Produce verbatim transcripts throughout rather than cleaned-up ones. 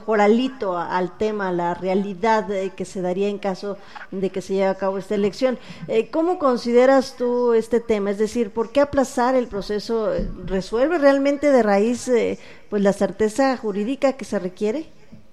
corporalito al tema, a la realidad eh, que se daría en caso de que se lleve a cabo esta elección. Eh, ¿Cómo consideras tú este tema? Es decir, ¿por qué aplazar el proceso? ¿Resuelve realmente de raíz eh, pues la certeza jurídica que se requiere?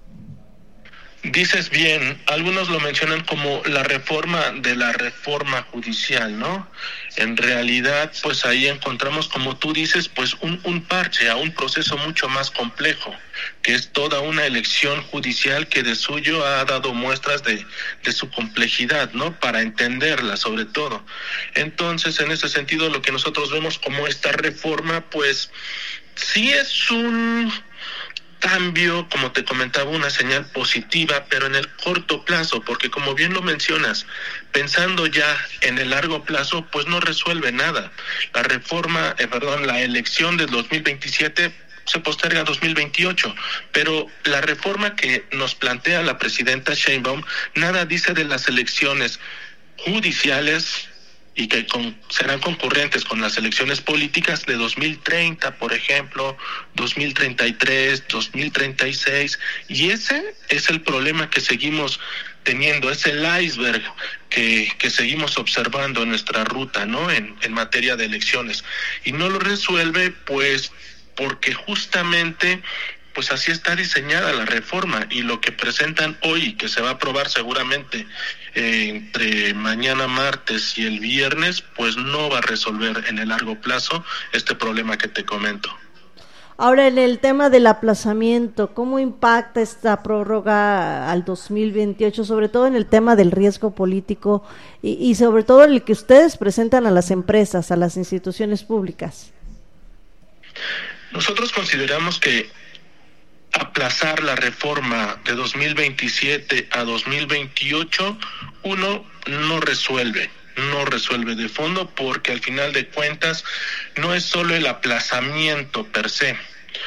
Dices bien, algunos lo mencionan como la reforma de la reforma judicial, ¿no? En realidad, pues ahí encontramos, como tú dices, pues un, un parche a un proceso mucho más complejo, que es toda una elección judicial que de suyo ha dado muestras de, de su complejidad, ¿no? Para entenderla, sobre todo. Entonces, en ese sentido, lo que nosotros vemos como esta reforma, pues sí es un cambio, como te comentaba, una señal positiva, pero en el corto plazo, porque como bien lo mencionas, pensando ya en el largo plazo, pues no resuelve nada. La reforma, eh, perdón, la elección del dos mil veintisiete se posterga a dos mil veintiocho, pero la reforma que nos plantea la presidenta Sheinbaum nada dice de las elecciones judiciales y que con, serán concurrentes con las elecciones políticas de dos mil treinta, por ejemplo, dos mil treinta y tres, dos mil treinta y seis, y ese es el problema que seguimos teniendo, es el iceberg que, que seguimos observando en nuestra ruta, ¿no? En, en materia de elecciones, y no lo resuelve, pues, porque justamente pues así está diseñada la reforma, y lo que presentan hoy, que se va a aprobar seguramente eh, entre mañana martes y el viernes, pues no va a resolver en el largo plazo este problema que te comento. Ahora, en el tema del aplazamiento, ¿cómo impacta esta prórroga al dos mil veintiocho, sobre todo en el tema del riesgo político y, y sobre todo el que ustedes presentan a las empresas, a las instituciones públicas? Nosotros consideramos que aplazar la reforma de dos mil veintisiete a dos mil veintiocho, uno, no resuelve, no resuelve de fondo, porque al final de cuentas no es solo el aplazamiento per se.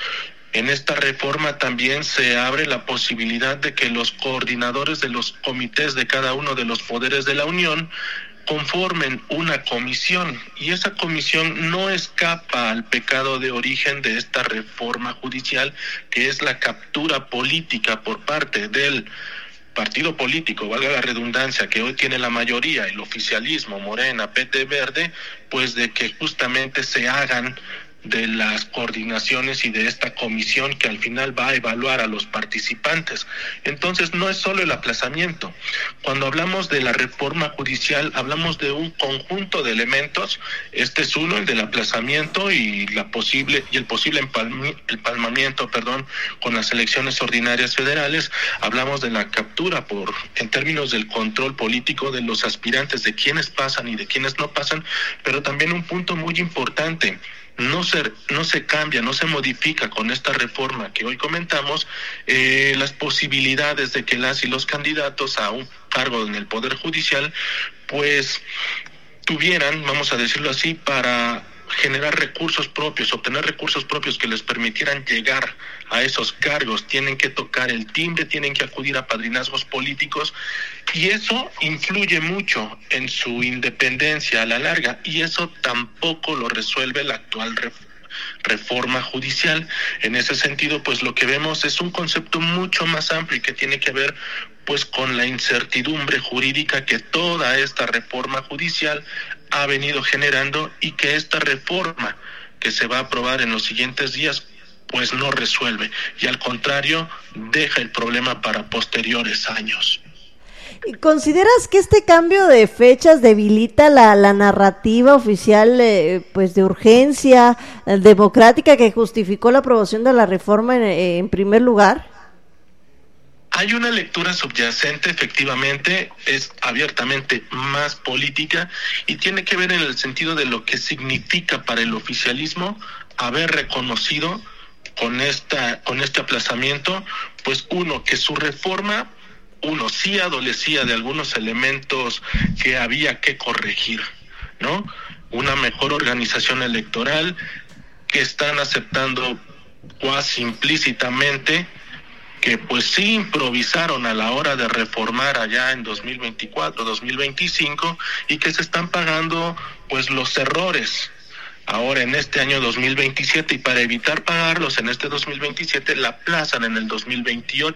En esta reforma también se abre la posibilidad de que los coordinadores de los comités de cada uno de los poderes de la Unión conformen una comisión, y esa comisión no escapa al pecado de origen de esta reforma judicial, que es la captura política por parte del partido político, valga la redundancia, que hoy tiene la mayoría, el oficialismo, Morena, P T Verde, pues de que justamente se hagan de las coordinaciones y de esta comisión que al final va a evaluar a los participantes. Entonces no es solo el aplazamiento. Cuando hablamos de la reforma judicial, hablamos de un conjunto de elementos. Este es uno, el del aplazamiento y la posible y el posible empalmi, empalmamiento, perdón, con las elecciones ordinarias federales. Hablamos de la captura por, en términos del control político de los aspirantes, de quienes pasan y de quienes no pasan, pero también un punto muy importante. No se, no se cambia, no se modifica con esta reforma que hoy comentamos eh, las posibilidades de que las y los candidatos a un cargo en el Poder Judicial pues tuvieran, vamos a decirlo así, para generar recursos propios, obtener recursos propios que les permitieran llegar a esos cargos. Tienen que tocar el timbre, tienen que acudir a padrinazgos políticos, y eso influye mucho en su independencia a la larga, y eso tampoco lo resuelve la actual reforma. reforma judicial. En ese sentido, pues lo que vemos es un concepto mucho más amplio y que tiene que ver pues con la incertidumbre jurídica que toda esta reforma judicial ha venido generando, y que esta reforma que se va a aprobar en los siguientes días pues no resuelve, y al contrario deja el problema para posteriores años. ¿Consideras que este cambio de fechas debilita la, la narrativa oficial eh, pues de urgencia eh, democrática que justificó la aprobación de la reforma en, en primer lugar? Hay una lectura subyacente, efectivamente, es abiertamente más política y tiene que ver en el sentido de lo que significa para el oficialismo haber reconocido con esta, con este aplazamiento, pues uno, que su reforma uno sí adolecía de algunos elementos que había que corregir, ¿no? Una mejor organización electoral, que están aceptando cuasi implícitamente que pues sí improvisaron a la hora de reformar allá en dos mil veinticuatro, dos mil veinticinco, y que se están pagando pues los errores ahora en este año dos mil veintisiete, y para evitar pagarlos en este dos mil veintisiete la aplazan en el dos mil veintiocho.